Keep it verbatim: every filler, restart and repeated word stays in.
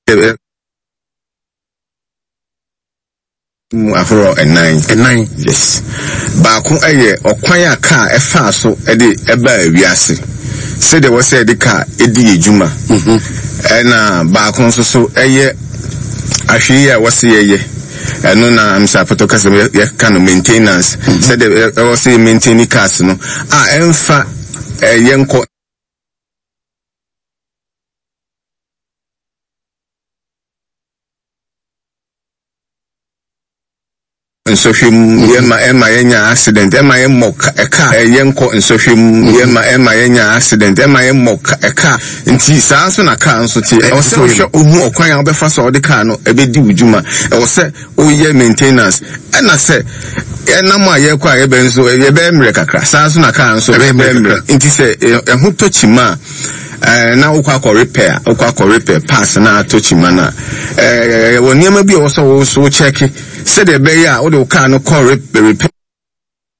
afro and nine and nine yes baako eye okwan a car e fa so e de e ba awiase say there was the car e di ejuma mhm e na baako nso so eye ahwe ya wose ye eno na am sa photo se ye kan maintenance say there was maintain cars no ah emfa eye nko so him yema ema yenya accident ema yemo e car yenko nso him yema ema yenya accident ema yemo e car nti saa so na car nso ti e wo se hwe ohu okwan a obefa so de car no e be di wujuma e wo se o ye maintenance e na se e na mo aye kwa ye be nso ye be mre kakra saa so na car nso be mre nti se e hu to chima eh na ukwa ko repair ukwa ko repair pass na to chima na eh woni ma bi wo so wo so check say the be ya o de car no call repair